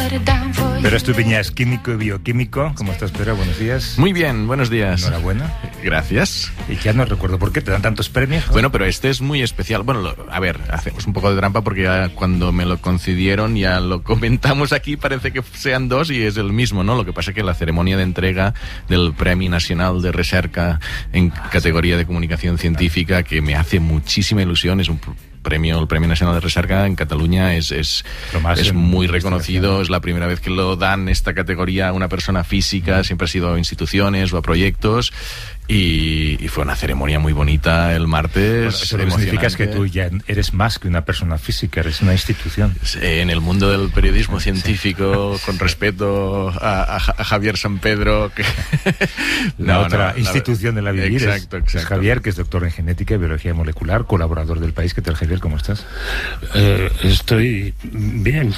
Pero Estupiñán es químico y bioquímico. ¿Cómo estás, Pedro? Buenos días. Muy bien, buenos días. Enhorabuena. Gracias. Y ya no recuerdo por qué te dan tantos premios, ¿no? Bueno, pero este es muy especial. Bueno, a ver, hacemos un poco de trampa porque ya cuando me lo concedieron ya lo comentamos aquí, parece que sean dos y es el mismo, ¿no? Lo que pasa es que la ceremonia de entrega del Premi Nacional de Recerca en categoría de comunicación científica, que me hace muchísima ilusión, es un premio, el Premio Nacional de Recerca en Cataluña es muy reconocido, es la primera vez que lo dan esta categoría a una persona física, siempre ha sido a instituciones o a proyectos. Y fue una ceremonia muy bonita el martes. Bueno, eso lo que significa es que tú ya eres más que una persona física, eres una institución. En el mundo del periodismo científico, con respeto a Javier San Pedro, que otra institución de la vida. Exacto. Es Javier, que es doctor en genética y biología molecular, colaborador del País. ¿Qué tal, Javier? ¿Cómo estás? Estoy bien.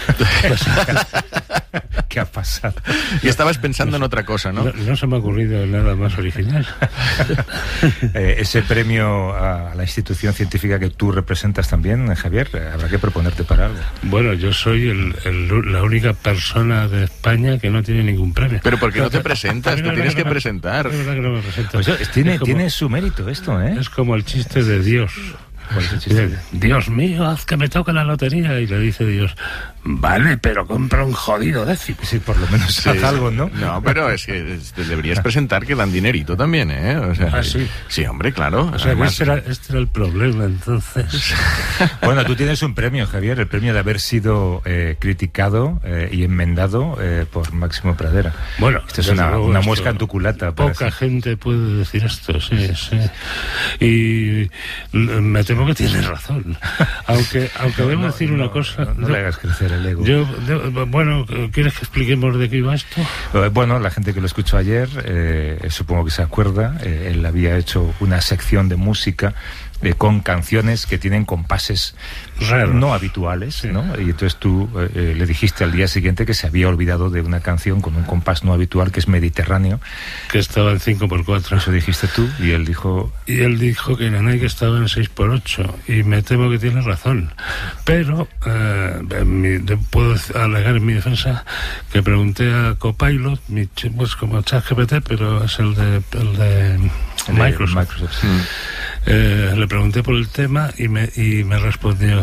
¿Qué ha pasado? Y estabas pensando en otra cosa, ¿no? No se me ha ocurrido nada más original. Ese premio a la institución científica que tú representas también, Javier, habrá que proponerte para algo. Bueno, yo soy la única persona de España que no tiene ningún premio. Pero ¿por qué no te presentas? Te tienes que presentar. Es verdad que no me presento. Pues tiene su mérito esto, ¿eh? Es como el chiste de Dios. Dios mío, haz que me toque la lotería. Y le dice Dios, vale, pero compra un jodido décimo. Sí, por lo menos haz algo, ¿no? No, pero es que te deberías presentar, que dan dinerito también, ¿eh? O sea, sí. Sí, hombre, claro. O sea, además, este era el problema, entonces. Bueno, tú tienes un premio, Javier, el premio de haber sido criticado y enmendado por Máximo Pradera. Bueno, esto es una muesca en tu culata. Poca gente puede decir esto, sí. Y me temo que tienes razón. Aunque debo decir una cosa. No le hagas crecer el ego. Bueno, ¿quieres que expliquemos de qué iba esto? Bueno, la gente que lo escuchó ayer, supongo que se acuerda, él había hecho una sección de música con canciones que tienen compases raros, no habituales, sí. ¿no? Y entonces tú le dijiste al día siguiente que se había olvidado de una canción con un compás no habitual que es Mediterráneo. Que estaba en 5x4. Eso dijiste tú, y él dijo... Y él dijo que Nanay que estaba en 6x8, y me temo que tiene razón. Pero puedo alegar en mi defensa que pregunté a Copilot, pues como ChatGPT, pero es el de Microsoft. Sí. Le pregunté por el tema y me respondió,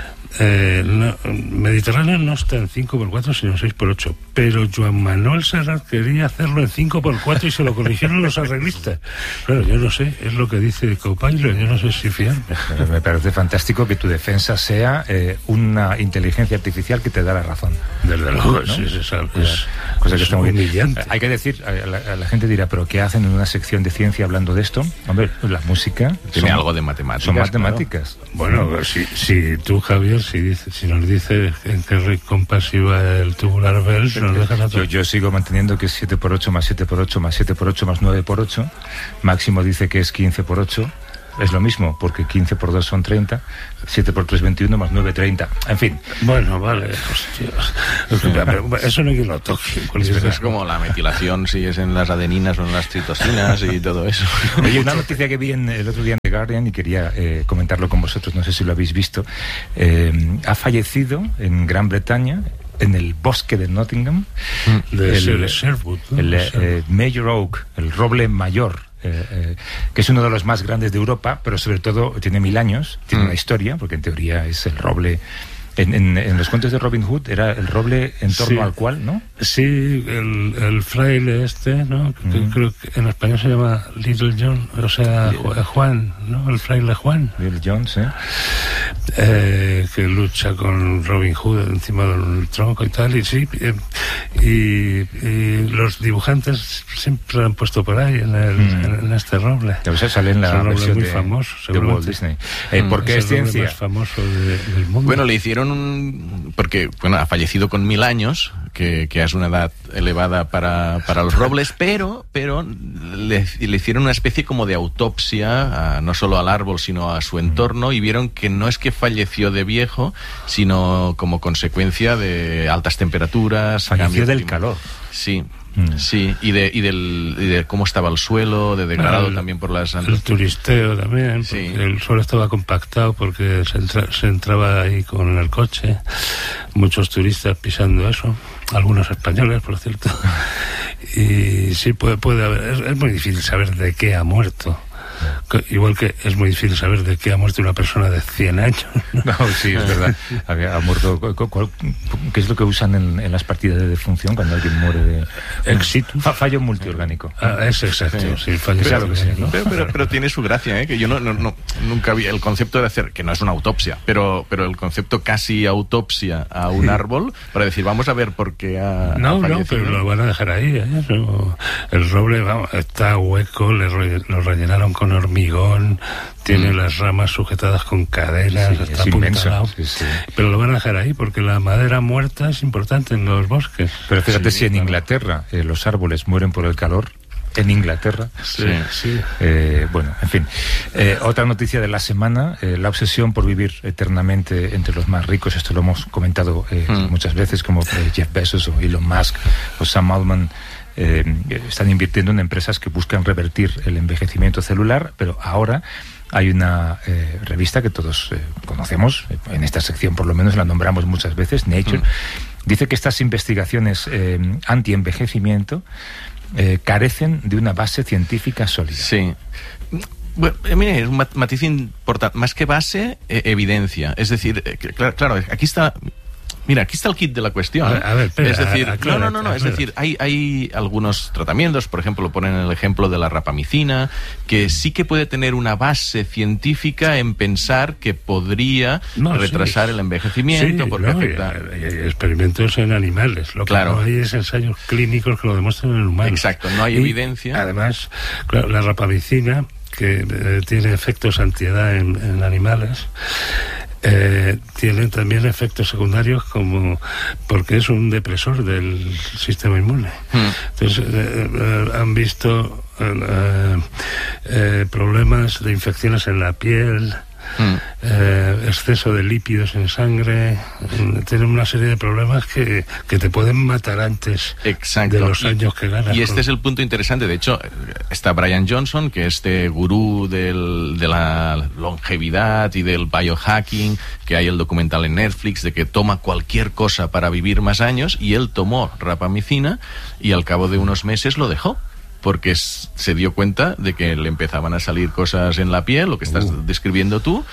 Mediterráneo no está en 5x4 sino en 6x8, pero Joan Manuel Serrat quería hacerlo en 5x4 y se lo corrigieron los arreglistas. Claro, yo no sé, es lo que dice Copilot, yo no sé si fiarme. Me parece fantástico que tu defensa sea una inteligencia artificial que te da la razón. Desde luego, ¿no? Sí, cosa que está muy humillante. Hay que decir, la gente dirá, ¿pero qué hacen en una sección de ciencia hablando de esto? Hombre, la música tiene algo de matemáticas. Son matemáticas. Claro. Bueno, si tú, Javier, si nos dices en qué compás iba el tubular Bells, nos dejan atrás. Yo sigo manteniendo que es 7x8 más 7x8 más 7x8 más 9x8. Máximo dice que es 15x8. Es lo mismo, porque 15 por 2 son 30, 7 por 3, 21, más 9, 30. En fin. Bueno, vale. Hostia. Eso no hay que lo toque. Es como la metilación, si es en las adeninas o en las citosinas y todo eso. Oye, una noticia que vi el otro día en The Guardian y quería comentarlo con vosotros, no sé si lo habéis visto. Ha fallecido en Gran Bretaña, en el bosque de Nottingham, de Sherwood, ¿no? el Major Oak, el roble mayor, que es uno de los más grandes de Europa, pero sobre todo tiene 1000 años, tiene una historia, porque en teoría es el roble. En los cuentos de Robin Hood era el roble en torno al cual, ¿no? Sí, el fraile ¿no? Que creo que en español se llama Little John, o sea, Juan, ¿no? El fraile Juan. Little John, sí. Que lucha con Robin Hood encima del tronco y tal, y sí, y los dibujantes siempre lo han puesto por ahí en este roble. O sea, sale en la versión muy famoso, de Walt Disney. ¿Por qué es ciencia? El más famoso del mundo. Bueno, le hicieron porque ha fallecido con 1000 años, que es una edad elevada para los robles, pero le hicieron una especie como de autopsia, no solo al árbol, sino a su entorno, y vieron que no es que falleció de viejo, sino como consecuencia de altas temperaturas. Falleció del calor. Sí. Sí, y de cómo estaba el suelo, de degradado también por las... El turisteo también, porque el suelo estaba compactado porque se entraba ahí con el coche, muchos turistas pisando eso, algunos españoles, por cierto. Y sí, puede haber, es muy difícil saber de qué ha muerto. Igual que es muy difícil saber de qué ha muerto una persona de 100 años. No, sí, es verdad. Ha muerto. ¿Qué es lo que usan en las partidas de defunción cuando alguien muere de exitus? Fallo multiorgánico. Es exacto. Sí, fallo pero tiene su gracia, que yo nunca vi el concepto de hacer, que no es una autopsia, pero el concepto casi autopsia a un árbol para decir, vamos a ver por qué ha fallecido. No, pero lo van a dejar ahí. El roble, está hueco, lo rellenaron con hormigón, tiene las ramas sujetadas con cadenas, está apuntalado, pero lo van a dejar ahí porque la madera muerta es importante en los bosques. Pero fíjate, si en Inglaterra los árboles mueren por el calor, en Inglaterra. Bueno, en fin. Otra noticia de la semana, la obsesión por vivir eternamente entre los más ricos. Esto lo hemos comentado muchas veces, como Jeff Bezos o Elon Musk o Sam Altman. Están invirtiendo en empresas que buscan revertir el envejecimiento celular, pero ahora hay una revista que todos conocemos, en esta sección por lo menos la nombramos muchas veces, Nature, dice que estas investigaciones anti-envejecimiento carecen de una base científica sólida. Sí. Bueno, mira, es un matiz importante, más que base, evidencia. Es decir, claro, aquí está... Mira, aquí está el kit de la cuestión. A ver, espera, es decir, no. Es decir, hay algunos tratamientos, por ejemplo, ponen el ejemplo de la rapamicina, que sí que puede tener una base científica en pensar que podría retrasar el envejecimiento, porque afecta... Hay experimentos en animales. Lo que no hay es ensayos clínicos que lo demuestran en humanos. Exacto, no hay evidencia. Además, claro, la rapamicina, que tiene efectos antiedad en animales, tienen también efectos secundarios porque es un depresor del sistema inmune. Entonces han visto problemas de infecciones en la piel, exceso de lípidos en sangre, tienen una serie de problemas que te pueden matar antes de los años que ganas. Y este es el punto interesante. De hecho, está Brian Johnson, que es este gurú de la longevidad y del biohacking, que hay el documental en Netflix de que toma cualquier cosa para vivir más años, y él tomó rapamicina y al cabo de unos meses lo dejó, porque se dio cuenta de que le empezaban a salir cosas en la piel, lo que estás describiendo tú,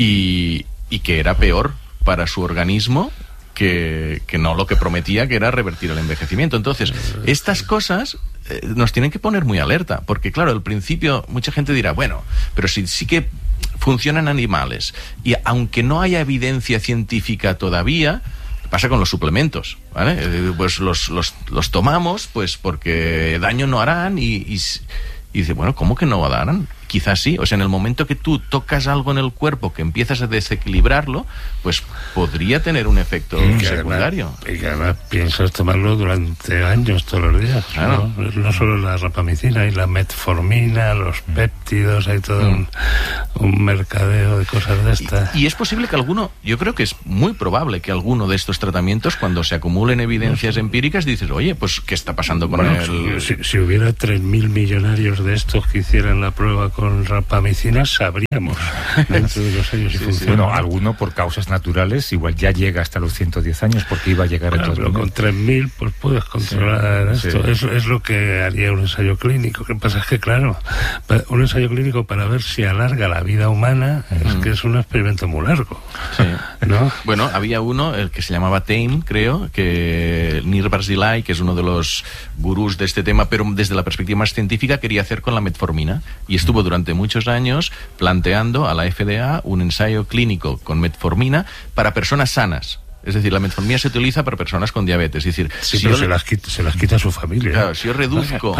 y que era peor para su organismo que no lo que prometía, que era revertir el envejecimiento. Entonces, estas cosas nos tienen que poner muy alerta, porque claro, al principio mucha gente dirá, bueno, pero sí que funcionan animales, y aunque no haya evidencia científica todavía, pasa con los suplementos, ¿vale? Pues los tomamos pues porque daño no harán y dice, bueno, ¿cómo que no harán? Quizás sí. O sea, en el momento que tú tocas algo en el cuerpo que empiezas a desequilibrarlo, pues podría tener un efecto secundario. Y que además piensas tomarlo durante años, todos los días. Claro. No solo la rapamicina, hay la metformina, los péptidos, hay todo un mercadeo de cosas de estas. Y es posible que yo creo que es muy probable que alguno de estos tratamientos, cuando se acumulen evidencias empíricas, dices, oye, pues ¿qué está pasando con él? Si hubiera 3.000 millonarios de estos que hicieran la prueba con rapamicina, sabríamos dentro de los años si funciona. Bueno, alguno por causas naturales igual ya llega hasta los 110 años, porque iba a llegar a todos. Pero con 3.000 pues puedes controlar esto. Es lo que haría un ensayo clínico. Lo que pasa es que, claro, un ensayo clínico para ver si alarga la vida humana es que es un experimento muy largo. Sí. ¿No? Bueno, había uno, el que se llamaba Tame, creo, que Nir Barzilai, que es uno de los gurús de este tema, pero desde la perspectiva más científica, quería hacer con la metformina, y estuvo durante muchos años planteando a la FDA un ensayo clínico con metformina para personas sanas. Es decir, la metformina se utiliza para personas con diabetes. Es decir, pero se las quita a su familia. Claro, si yo reduzco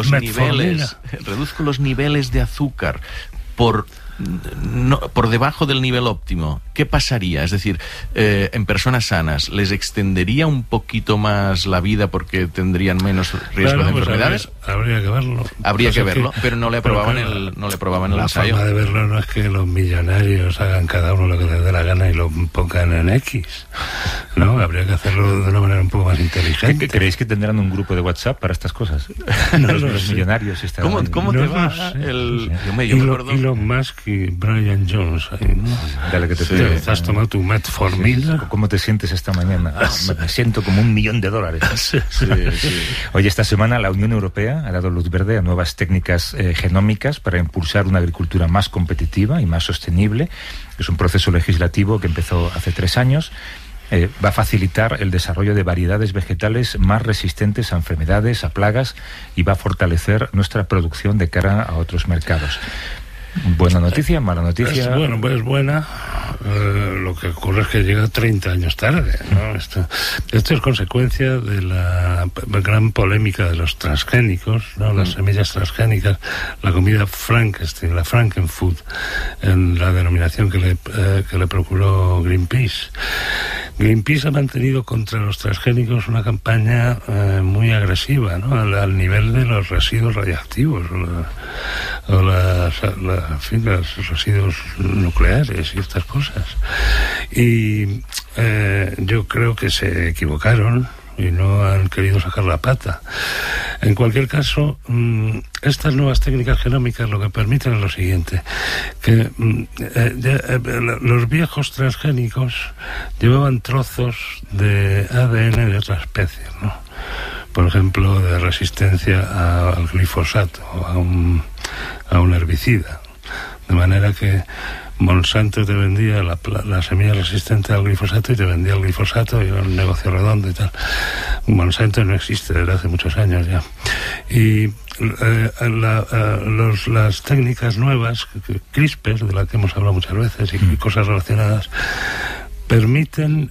los niveles de azúcar por debajo del nivel óptimo, ¿qué pasaría? Es decir, en personas sanas, ¿les extendería un poquito más la vida porque tendrían menos riesgo de enfermedades? Habría que verlo. Habría que verlo, pero no le aprobaban el ensayo. La forma de verlo no es que los millonarios hagan cada uno lo que les dé la gana y lo pongan en X. ¿no? Habría que hacerlo de una manera un poco más inteligente. ¿Creéis que tendrán un grupo de WhatsApp para estas cosas? No los millonarios estarán... ¿Cómo te va? Yo me acuerdo... Elon Musk y Brian Jones. Ahí, ¿no? Dale que ¿Te has tomado tu metformina? ¿Cómo te sientes esta mañana? Me siento como $1 millón. Sí. Oye, esta semana la Unión Europea ha dado luz verde a nuevas técnicas genómicas para impulsar una agricultura más competitiva y más sostenible. Es un proceso legislativo que empezó hace 3 años. Va a facilitar el desarrollo de variedades vegetales más resistentes a enfermedades, a plagas, y va a fortalecer nuestra producción de cara a otros mercados. ¿Buena noticia? ¿Mala noticia? Es buena. Lo que ocurre es que llega 30 años tarde, ¿no? Esto es consecuencia de la gran polémica de los transgénicos, ¿no? Las semillas transgénicas, la comida Frankenstein, la Frankenfood, en la denominación que le procuró Greenpeace. Greenpeace ha mantenido contra los transgénicos una campaña muy agresiva, ¿no? Al nivel de los residuos radiactivos o los residuos nucleares y estas cosas. Y yo creo que se equivocaron y no han querido sacar la pata. En cualquier caso, estas nuevas técnicas genómicas lo que permiten es lo siguiente, que los viejos transgénicos llevaban trozos de ADN de otra especie, ¿no? Por ejemplo, de resistencia al glifosato, a un herbicida. De manera que Monsanto te vendía la semilla resistente al glifosato y te vendía el glifosato, y era un negocio redondo y tal. Monsanto no existe desde hace muchos años ya. Y las técnicas nuevas, CRISPR, de la que hemos hablado muchas veces, y cosas relacionadas, permiten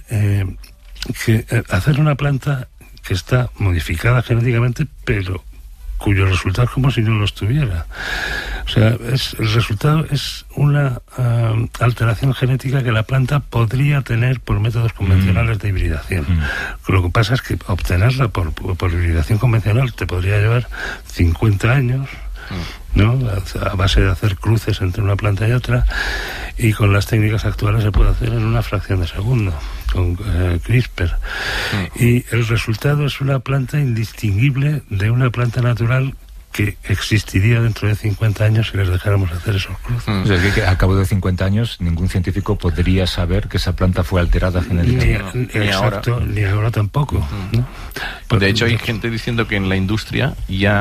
hacer una planta que está modificada genéticamente, pero cuyo resultado es como si no lo estuviera. O sea, el resultado es una alteración genética que la planta podría tener por métodos convencionales de hibridación. Lo que pasa es que obtenerla por hibridación convencional te podría llevar 50 años, ¿no? A base de hacer cruces entre una planta y otra, y con las técnicas actuales se puede hacer en una fracción de segundo con CRISPR. Y el resultado es una planta indistinguible de una planta natural que existiría dentro de 50 años si les dejáramos hacer esos cruces. O sea, que a cabo de 50 años ningún científico podría saber que esa planta fue alterada genéticamente. Ni ahora tampoco, ¿no? De hecho, hay gente diciendo que en la industria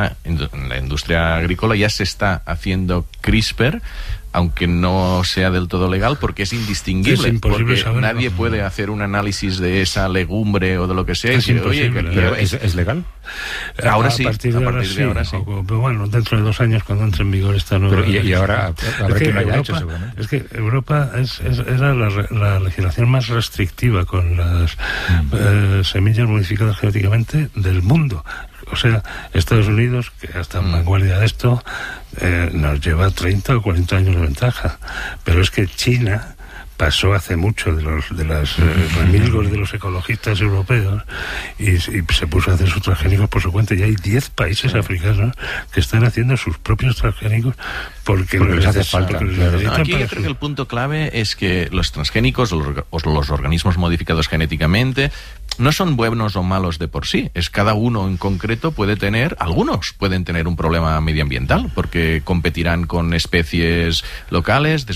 agrícola ya se está haciendo CRISPR, aunque no sea del todo legal, porque es indistinguible. Es imposible porque saberlo. Nadie puede hacer un análisis de esa legumbre o de lo que sea. Es imposible. Pero ¿es legal? Ahora sí. A partir de ahora sí. Pero bueno, dentro de 2 años, cuando entre en vigor esta nueva... Y ahora habrá que lo haya hecho, Europa, seguramente. es que Europa era la legislación más restrictiva con las semillas modificadas genéticamente del mundo. O sea, Estados Unidos, que está en vanguardia de esto, nos lleva 30 o 40 años de ventaja. Pero es que China pasó hace mucho de los remilgos de los ecologistas europeos y se puso a hacer sus transgénicos por su cuenta. Y hay 10 países africanos que están haciendo sus propios transgénicos porque les hace falta. Aquí yo creo que el punto clave es que los transgénicos o los organismos modificados genéticamente no son buenos o malos de por sí. Es cada uno en concreto algunos pueden tener un problema medioambiental porque competirán con especies locales,